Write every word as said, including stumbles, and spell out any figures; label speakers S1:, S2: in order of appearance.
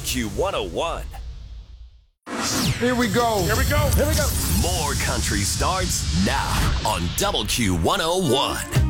S1: Q one oh one.
S2: Here we go.
S3: Here we go.
S2: Here we go.
S1: More country starts now on Double Q one oh one.